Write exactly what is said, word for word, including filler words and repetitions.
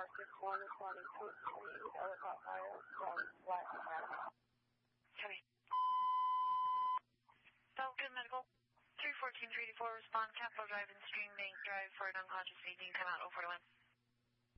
car six one twenty-two Ellicott Fire from Black Academy. Copy. Falcon Medical. three fourteen three eighty-four, respond Capitol Drive and Stream Bank Drive for an unconscious eighteen, come out oh four one.